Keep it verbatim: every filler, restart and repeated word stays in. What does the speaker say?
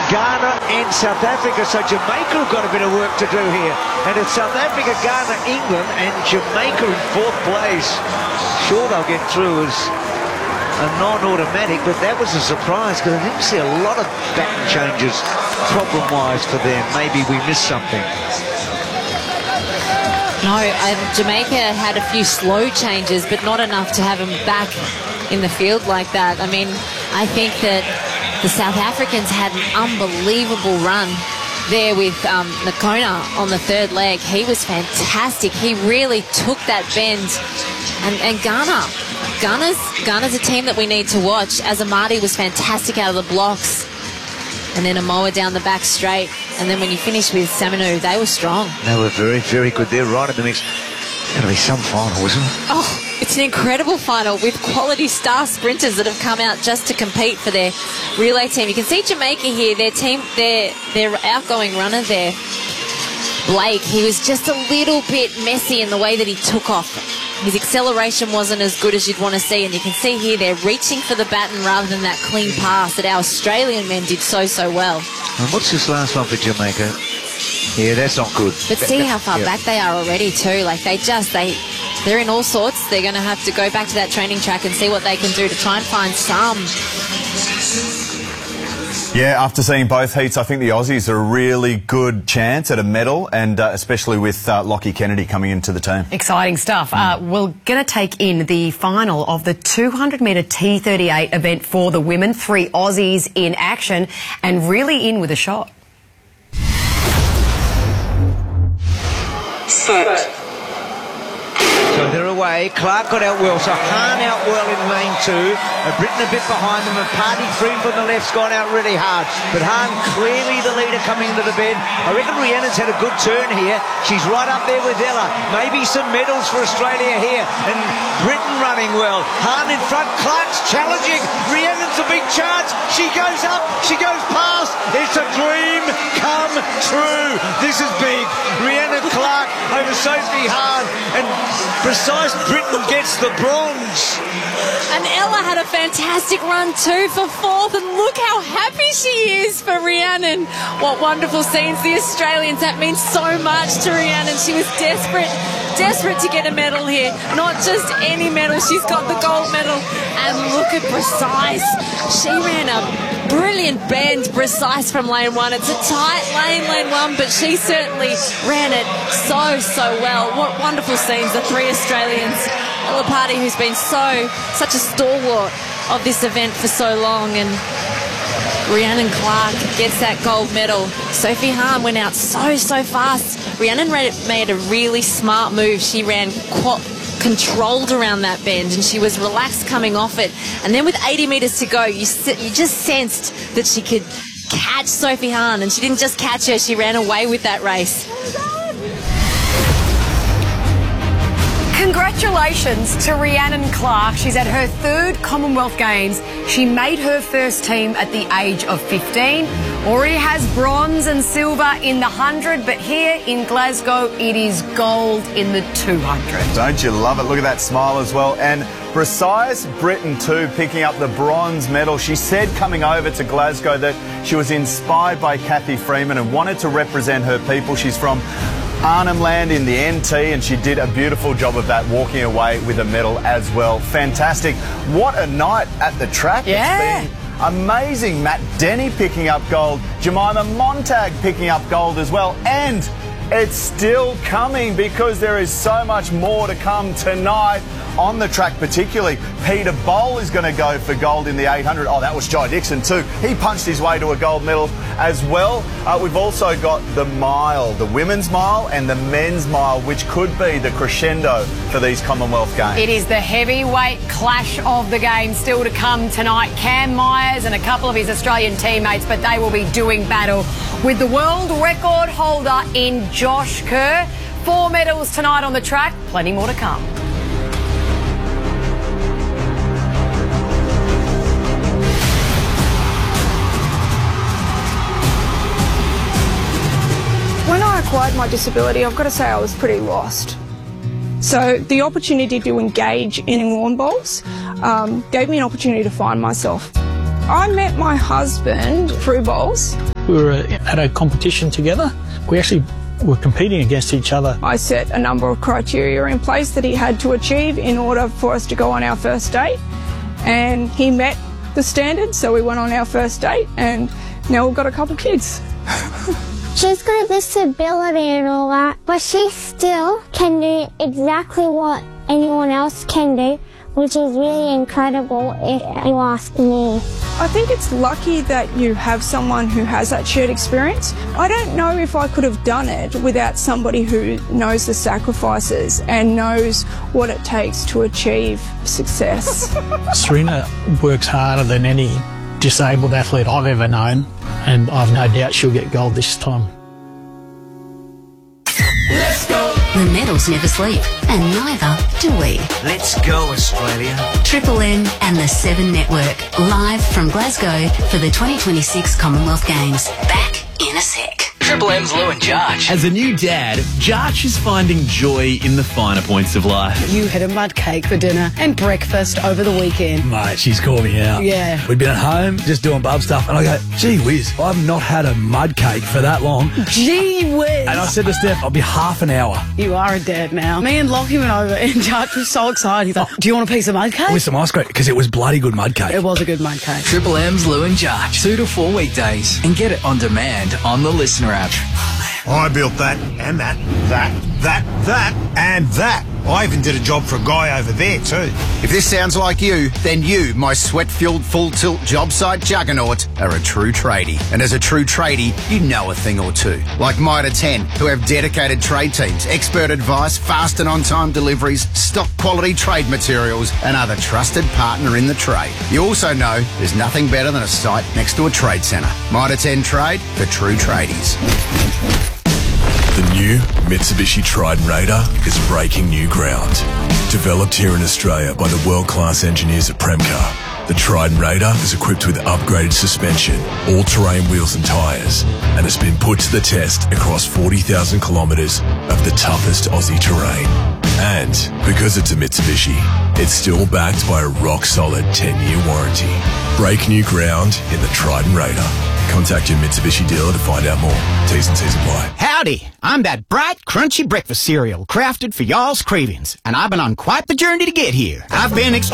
Ghana and South Africa, so Jamaica have got a bit of work to do here. And it's South Africa, Ghana, England, and Jamaica in fourth place. Sure, they'll get through as a non-automatic, but that was a surprise because I didn't see a lot of baton changes problem-wise for them. Maybe we missed something. No, um, Jamaica had a few slow changes, but not enough to have them back in the field like that. I mean, I think that the South Africans had an unbelievable run there with um, Nakona on the third leg. He was fantastic. He really took that bend. And, and Ghana, Ghana's, Ghana's a team that we need to watch. As Amadi was fantastic out of the blocks. And then Amoa down the back straight. And then when you finish with Saminu, they were strong. They were very, very good. They're right in the mix. It's going to be some final, isn't it? Oh, it's an incredible final with quality star sprinters that have come out just to compete for their relay team. You can see Jamaica here, their team, their, their outgoing runner there, Blake, he was just a little bit messy in the way that he took off. His acceleration wasn't as good as you'd want to see, and you can see here they're reaching for the baton rather than that clean pass that our Australian men did so, so well. And what's this last one for Jamaica? Yeah, that's not good. But see how far yeah. back they are already too. Like they just, they, they're in all sorts. They're going to have to go back to that training track and see what they can do to try and find some. Yeah, after seeing both heats, I think the Aussies are a really good chance at a medal, and uh, especially with uh, Lockie Kennedy coming into the team. Exciting stuff. Mm. Uh, we're going to take in the final of the two hundred metre T thirty-eight event for the women. Three Aussies in action and really in with a shot. Set. So they're away. Clark got out well. So Hahn out well in lane two. And Britain a bit behind them. And Party Freem from the left's gone out really hard. But Hahn clearly the leader coming into the bend. I reckon Rhiannon's had a good turn here. She's right up there with Ella. Maybe some medals for Australia here. And Britain running well. Hahn in front. Clark's challenging. Rhiannon's a big chance. She goes up. She goes past. It's a dream come true. This is big. Rhiannon Clark over Sophie Hahn. And Precise Britain gets the bronze. And Ella had a fantastic run too for fourth, and look how happy she is for Rhiannon. What wonderful scenes, the Australians. That means so much to Rhiannon. She was desperate, desperate to get a medal here. Not just any medal, she's got the gold medal. And look at Precise. She ran a brilliant bend, Precise from lane one. It's a tight lane, lane one, but she certainly ran it so, so well. What wonderful scenes, the three Australians. Ella Party, who's been so, such a stalwart of this event for so long, and Rhiannon Clark gets that gold medal. Sophie Hahn went out so, so fast. Rhiannon made a really smart move. She ran quite controlled around that bend, and she was relaxed coming off it. And then with eighty metres to go, you, you just sensed that she could catch Sophie Hahn, and she didn't just catch her, she ran away with that race. Congratulations to Rhiannon Clark. She's at her third Commonwealth Games. She made her first team at the age of fifteen. Already has bronze and silver in the one hundred, but here in Glasgow it is gold in the two hundred. Don't you love it? Look at that smile as well. And Precise Britain too, picking up the bronze medal. She said coming over to Glasgow that she was inspired by Cathy Freeman and wanted to represent her people. She's from Arnhem Land in the N T, and she did a beautiful job of that, walking away with a medal as well. Fantastic. What a night at the track. Yeah. It's been amazing. Matt Denny picking up gold. Jemima Montag picking up gold as well. And it's still coming, because there is so much more to come tonight on the track particularly. Peter Bowl is going to go for gold in the eight hundred. Oh, that was Jai Dixon too. He punched his way to a gold medal as well. Uh, we've also got the mile, the women's mile and the men's mile, which could be the crescendo for these Commonwealth Games. It is the heavyweight clash of the game still to come tonight. Cam Myers and a couple of his Australian teammates, but they will be doing battle with the world record holder in Josh Kerr. Four medals tonight on the track, plenty more to come. When I acquired my disability, I've got to say I was pretty lost. So the opportunity to engage in lawn bowls um, gave me an opportunity to find myself. I met my husband through bowls. we were at a competition together. We actually were competing against each other. I set a number of criteria in place that he had to achieve in order for us to go on our first date, and he met the standards, so we went on our first date, and now we've got a couple kids. She's got a disability and all that, but she still can do exactly what anyone else can do, which is really incredible if you ask me. I think it's lucky that you have someone who has that shared experience. I don't know if I could have done it without somebody who knows the sacrifices and knows what it takes to achieve success. Serena works harder than any disabled athlete I've ever known, and I've no doubt she'll get gold this time. Let's go! The medals never sleep, and neither do we. Let's go, Australia. Triple M and the Seven Network, live from Glasgow for the twenty twenty-six Commonwealth Games. Back in a sec. Triple M's Lou and Jarch. As a new dad, Jarch is finding joy in the finer points of life. You had a mud cake for dinner and breakfast over the weekend. Mate, she's called me out. Yeah. We'd been at home just doing bub stuff, and I go, gee whiz, I've not had a mud cake for that long. Gee whiz. And I said to Steph, I'll be half an hour. You are a dad now. Me and Lockie went over, and Jarch was so excited. He's like, do you want a piece of mud cake? With some ice cream, because it was bloody good mud cake. It was a good mud cake. Triple M's Lou and Jarch. Two to four weekdays. And get it on demand on the Listener app. I built that, and that, that, that, that, and that. I even did a job for a guy over there too. If this sounds like you, then you, my sweat-filled full-tilt job site juggernaut, are a true tradie. And as a true tradie, you know a thing or two. Like Mitre ten, who have dedicated trade teams, expert advice, fast and on-time deliveries, stock quality trade materials, and other trusted partner in the trade. You also know there's nothing better than a site next to a trade centre. Mitre ten Trade for true tradies. The new Mitsubishi Triton Raider is breaking new ground. Developed here in Australia by the world-class engineers at Premcar, the Triton Raider is equipped with upgraded suspension, all-terrain wheels and tyres, and has been put to the test across forty thousand kilometres of the toughest Aussie terrain. And because it's a Mitsubishi, it's still backed by a rock-solid ten-year warranty. Break new ground in the Triton Raider. Contact your Mitsubishi dealer to find out more. T's and C's apply. Howdy, I'm that bright, crunchy breakfast cereal crafted for y'all's cravings, and I've been on quite the journey to get here. I've been extreme